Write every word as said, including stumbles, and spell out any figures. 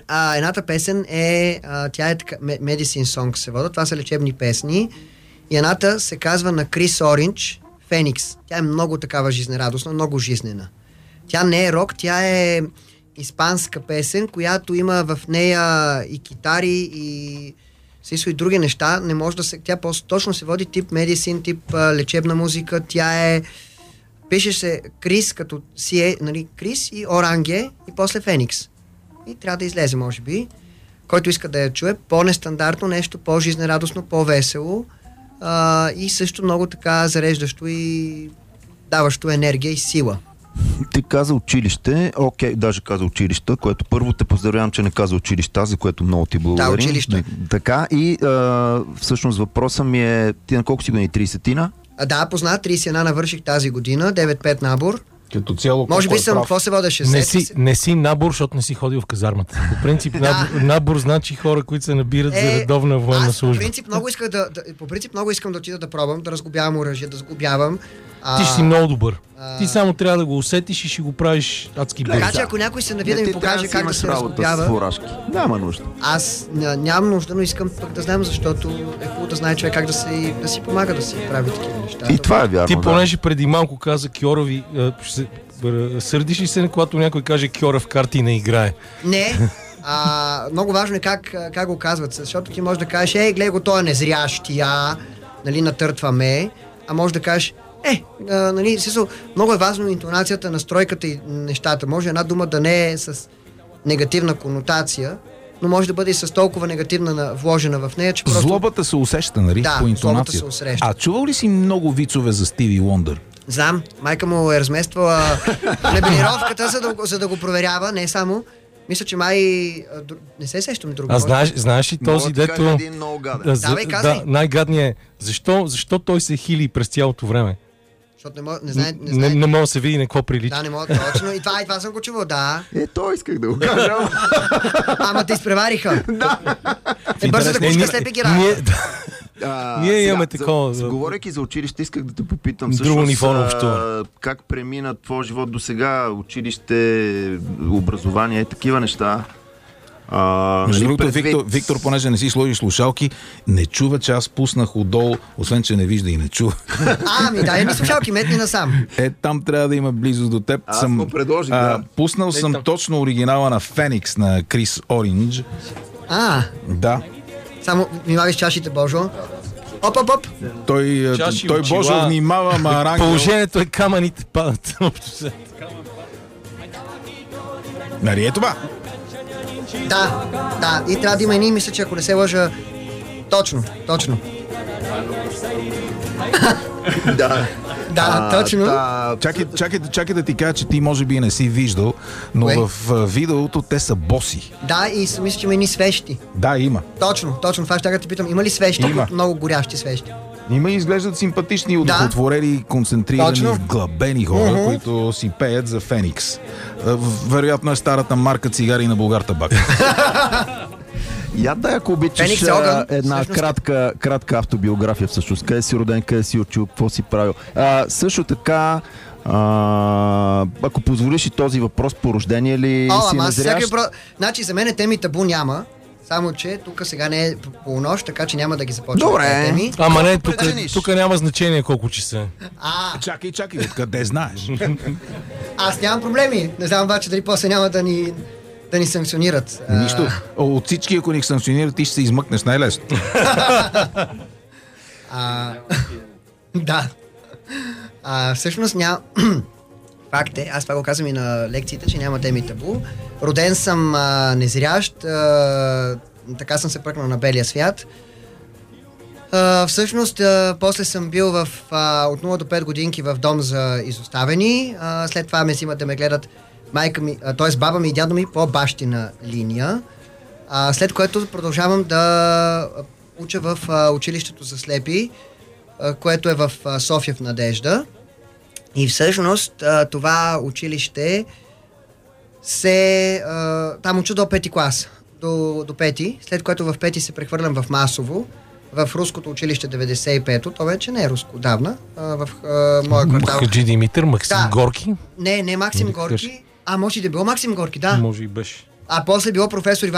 а, едната песен е, а, тя е така, Medicine Song се вода, това са лечебни песни. И едната се казва на Крис Оринч, Феникс. Тя е много такава жизнерадостна, много жизнена. Тя не е рок, тя е испанска песен, която има в нея и китари, и също и други неща. Не може да се... Тя точно се води тип медицин, тип а, лечебна музика. Тя е... Пише се Крис, като си е, нали, Крис и Оранге, и после Феникс. И трябва да излезе, може би. Който иска да я чуе, по-нестандартно нещо, по-жизнерадостно, по-весело. А, и също много така зареждащо и даващо енергия и сила. Ти каза училище, окей, даже каза училища, което първо те поздравявам, че не каза училища, за което много ти благодарим. Да, училища. Така, и а, всъщност въпросът ми е, ти на колко си години? трийсетина? А, да, познат, трийсет и една навърших тази година, девет пет набор. Като цяло, може би е съм, прав? какво се водеше? Не си, не си набор, защото не си ходил в казармата. По принцип, набор, набор значи хора, които се набират е, за редовна военна аз, служба. По принцип, много иска да, да, по принцип много искам да отида да пробвам, да разглобявам оръжие, да сглобявам. Ти ще си много добър. А... Ти само трябва да го усетиш и ще го правиш адски бързо. Така че ако някой се навие да ми покаже как да се разглобява... Няма нужда. Аз нямам нужда, но искам пък да знам, защото е хубаво да знае човек как да, се, да си помага да си прави такива неща. И това е вярно. Ти понеже преди малко каза Кьорови, сърдиш ли се, когато някой каже Кьора в карти не играе? Не. А, много важно е как, как го казват, защото ти можеш да кажеш, ей, гледай го, той е незрящия, нали, натъртваме, а можеш да кажеш, е, а, нали, смисъл, много е важно интонацията, настройката и нещата. Може една дума да не е с негативна конотация, но може да бъде и с толкова негативна вложена в нея, че просто... Злобата се усеща, нали? Да, по интонация. злобата се усеща. А чувал ли си много вицове за Стиви Уондър? Знам, майка му е размествала мебелировката, за да, за да го проверява, не само. Мисля, че май... Не се сещам друго. А знаеш, знаеш ли този, да дето... Да, Давай, казвай. Да, най-гадният е. Защо, защо той се хили през цялото време? Защото не, мога, не, знае, не, не, знае... не, не мога да се види на какво прилича. Да, не мога, точно. И това, и това съм го чувал, да. Е, то исках да го кажа. Ама те изпревариха. Да. Е, бързо да пуска слепи ги рада. А, Ние сега, имаме такова. За, говорейки за училище, исках да те попитам друго ниво на а, общуване. как премина твой живот до сега, училище, образование, такива неща. А, Между нали, другото, предвид... Виктор, Виктор, понеже не си сложи слушалки, не чува, че аз пуснах отдолу, освен че не вижда и не чува. А, ами дай ми слушалки, метни насам. Е, там трябва да има близо до теб. Аз съм, му предложих, а, да. Пуснал съм там. точно оригинала на Феникс на Крис Оринч. А, Да. само внимавай с чашите, Божо. Оп, оп, оп. Той, Чаши, той очила. Божо внимава, ама Арангел... Положението е камъните падат. Нали е това? Да, да. И трябва да има едни, мисля, че ако не се лъжа... Точно, точно. Да. Да, точно. Та... Чакай, чакай, чакай да ти кажа, че ти може би не си виждал, но Кое? в а, видеото те са боси. Да, и с- мисля, че има едни свещи. Да, има. Точно, точно. Това ще да те питам. Има ли свещи? Има. Много горящи свещи. Има и изглеждат симпатични, удовлетворени, концентрирани, Точно. вглъбени хора, Мгм. които си пеят за Феникс. А, Вероятно е старата марка цигари на Булгартабак. Я да, ако обичаш Феникс е огън. една Всъщност- кратка, кратка автобиография всъщност. Къде си роден, къде си учил, какво си правил. А, също така, а, ако позволиш и този въпрос, по рождение ли О, си ама аз всеки незрящ? про... Значи за мен теми табу няма, само че тук сега не е полунощ, така че няма да ги започвам. Добре. тези теми. Ама не, тук, прецениш? тук няма значение колко часа. А, Чакай, чакай, откъде знаеш? аз нямам проблеми. Не знам обаче дали после няма да ни, да ни санкционират. А, Нищо. От всички, ако ни санкционират, ти ще се измъкнеш най-лесно. А, да. А, всъщност няма... Факт е, аз това го казвам и на лекциите, че няма теми табу. Роден съм а, незрящ, а, така съм се пръкнал на белия свят. А, всъщност, а, после съм бил в, а, от нула до пет годинки в дом за изоставени. А, след това ме взимат да ме гледат майка ми, т.е. баба ми и дядо ми по бащина линия. А, след което продължавам да уча в а, училището за слепи, а, което е в а, София в Надежда. И всъщност а, това училище се... А, там уча до пети клас. До, до пети, след което в пети се прехвърлям в Масово, в руското училище деветдесет и пето, то вече не е руско, отдавна, а, в а, моя квартал. Хаджи Димитър, Максим Да. Горки. Не, не Максим Или Горки, а може и да е било Максим Горки, да. Може и беше. А после било професор Иван